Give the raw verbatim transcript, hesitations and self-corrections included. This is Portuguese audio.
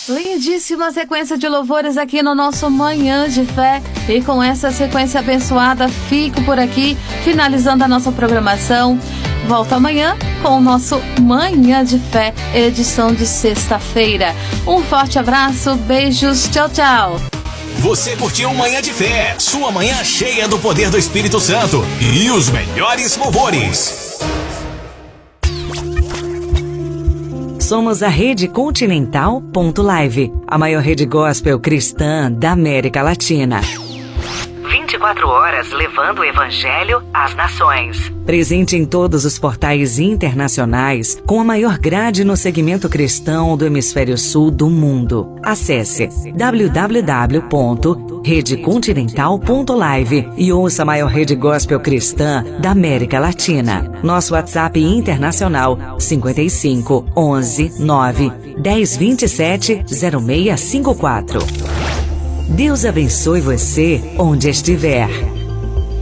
Lindíssima sequência de louvores aqui no nosso Manhã de Fé. E com essa sequência abençoada, fico por aqui, finalizando a nossa programação. Volto amanhã com o nosso Manhã de Fé, edição de sexta-feira. Um forte abraço, beijos, tchau, tchau. Você curtiu Manhã de Fé, sua manhã cheia do poder do Espírito Santo e os melhores louvores. Somos a Rede Continental ponto live, a maior rede gospel cristã da América Latina. vinte e quatro horas levando o Evangelho às nações. Presente em todos os portais internacionais, com a maior grade no segmento cristão do hemisfério sul do mundo. Acesse w w w ponto rede continental ponto live e ouça a maior rede gospel cristã da América Latina. Nosso WhatsApp internacional cinquenta e cinco, onze, nove, dez, vinte e sete, zero seis cinco quatro. Deus abençoe você onde estiver.